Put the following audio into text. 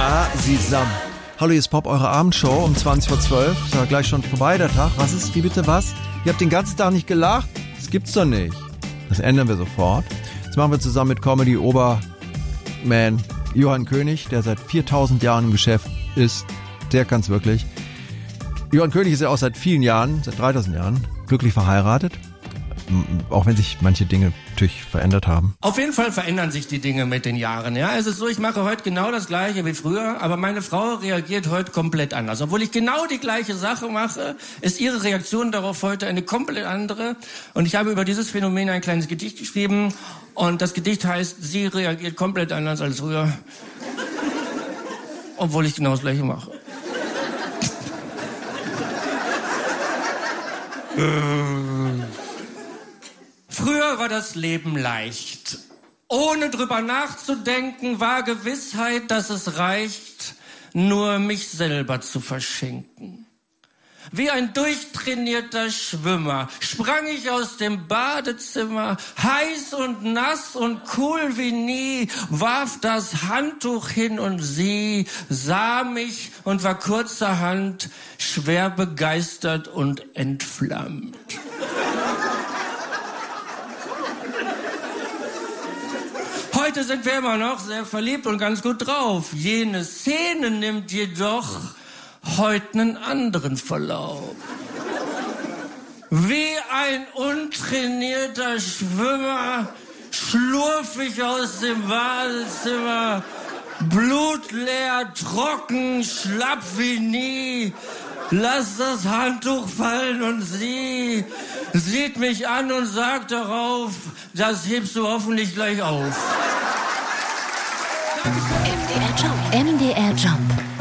Ja, Sisam. Hallo, hier ist Pop, eure Abendshow um 20:12. Ist ja gleich schon vorbei, der Tag. Was ist? Wie bitte was? Ihr habt den ganzen Tag nicht gelacht? Das gibt's doch nicht. Das ändern wir sofort. Das machen wir zusammen mit Comedy-Oberman Johann König, der seit 4000 Jahren im Geschäft ist. Der kann's wirklich. Johann König ist ja auch seit vielen Jahren, seit 3000 Jahren, glücklich verheiratet. Auch wenn sich manche Dinge natürlich verändert haben. Auf jeden Fall verändern sich die Dinge mit den Jahren. Ja, es ist so, ich mache heute genau das Gleiche wie früher, aber meine Frau reagiert heute komplett anders. Obwohl ich genau die gleiche Sache mache, ist ihre Reaktion darauf heute eine komplett andere. Und ich habe über dieses Phänomen ein kleines Gedicht geschrieben. Und das Gedicht heißt, sie reagiert komplett anders als früher. Obwohl ich genau das Gleiche mache. Früher war das Leben leicht. Ohne drüber nachzudenken, war Gewissheit, dass es reicht, nur mich selber zu verschenken. Wie ein durchtrainierter Schwimmer sprang ich aus dem Badezimmer, heiß und nass und cool wie nie, warf das Handtuch hin und sie sah mich und war kurzerhand schwer begeistert und entflammt. Heute sind wir immer noch sehr verliebt und ganz gut drauf. Jene Szene nimmt jedoch heute einen anderen Verlauf. Wie ein untrainierter Schwimmer schlurf ich aus dem Badezimmer, blutleer, trocken, schlapp wie nie. Lass das Handtuch fallen und sie sieht mich an und sagt darauf, das hebst du hoffentlich gleich auf. MDR Jump.